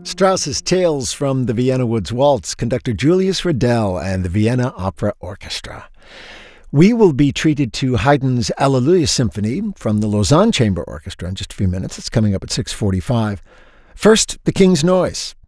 Strauss's Tales from the Vienna Woods Waltz, conductor Julius Riddell and the Vienna Opera Orchestra. We will be treated to Haydn's Alleluia Symphony from the Lausanne Chamber Orchestra in just a few minutes. It's coming up at 6:45. First, The King's Noise.